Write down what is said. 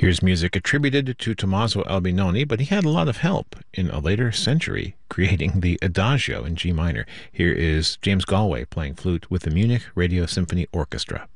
Here's music attributed to Tommaso Albinoni, but he had a lot of help in a later century creating the Adagio in G minor. Here is James Galway playing flute with the Munich Radio Symphony Orchestra.